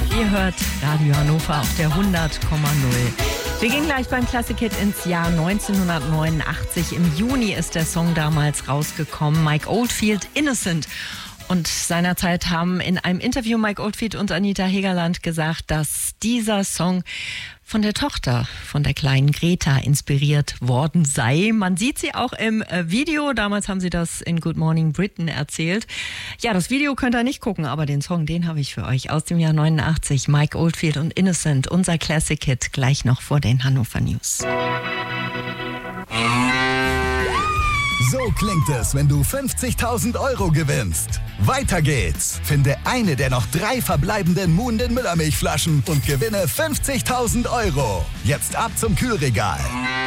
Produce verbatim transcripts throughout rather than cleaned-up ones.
Ihr hört Radio Hannover auf der hundert Komma null. Wir gehen gleich beim Classic Hit ins Jahr neunzehnhundertneunundachtzig. Im Juni ist der Song damals rausgekommen. Mike Oldfield, Innocent. Und seinerzeit haben in einem Interview Mike Oldfield und Anita Hegerland gesagt, dass dieser Song von der Tochter, von der kleinen Greta inspiriert worden sei. Man sieht sie auch im Video. Damals haben sie das in Good Morning Britain erzählt. Ja, das Video könnt ihr nicht gucken, aber den Song, den habe ich für euch aus dem Jahr neunundachtzig. Mike Oldfield und Innocent, unser Classic Hit, gleich noch vor den Hannover News. So klingt es, wenn du fünfzigtausend Euro gewinnst. Weiter geht's. Finde eine der noch drei verbleibenden Muhnden Müllermilchflaschen und gewinne fünfzigtausend Euro. Jetzt ab zum Kühlregal.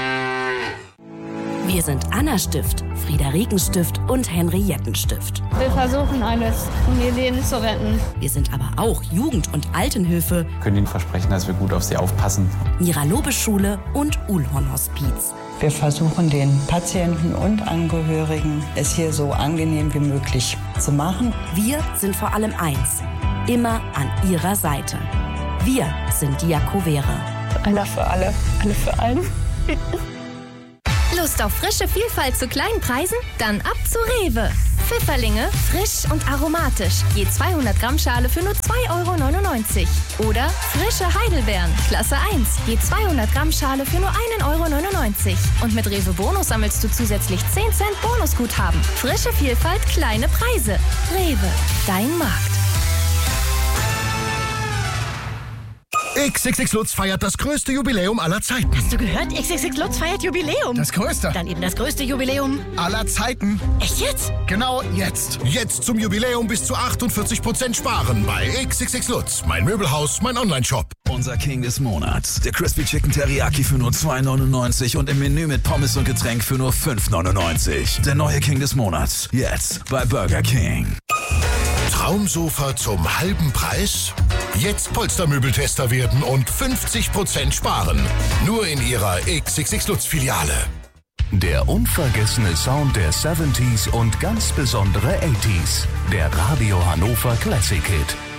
Wir sind Anna Stift, Friederike Stift und Henriette Stift. Wir versuchen alles, um ihr Leben zu retten. Wir sind aber auch Jugend- und Altenhilfe. Wir können Ihnen versprechen, dass wir gut auf Sie aufpassen. Mira-Lobe-Schule und Uhlhorn-Hospiz. Wir versuchen den Patienten und Angehörigen es hier so angenehm wie möglich zu machen. Wir sind vor allem eins, immer an ihrer Seite. Wir sind die Jakobere. Einer für alle, alle für einen. Lust auf frische Vielfalt zu kleinen Preisen? Dann ab zu Rewe. Pfifferlinge, frisch und aromatisch. Je zweihundert Gramm Schale für nur zwei Euro neunundneunzig. Oder frische Heidelbeeren, Klasse eins. Je zweihundert Gramm Schale für nur ein Euro neunundneunzig. Und mit Rewe Bonus sammelst du zusätzlich zehn Cent Bonusguthaben. Frische Vielfalt, kleine Preise. Rewe, dein Markt. X X X Lutz feiert das größte Jubiläum aller Zeiten. Hast du gehört? X X X Lutz feiert Jubiläum. Das größte? Dann eben das größte Jubiläum aller Zeiten. Echt jetzt? Genau jetzt. Jetzt zum Jubiläum bis zu achtundvierzig Prozent sparen bei X X X Lutz. Mein Möbelhaus, mein Onlineshop. Unser King des Monats. Der Crispy Chicken Teriyaki für nur zwei neunundneunzig und im Menü mit Pommes und Getränk für nur fünf neunundneunzig. Der neue King des Monats. Jetzt bei Burger King. Traumsofa zum halben Preis? Jetzt Polstermöbeltester werden und fünfzig Prozent sparen. Nur in Ihrer X X X Lutz Filiale. Der unvergessene Sound der siebziger und ganz besondere achtziger. Der Radio Hannover Classic Hit.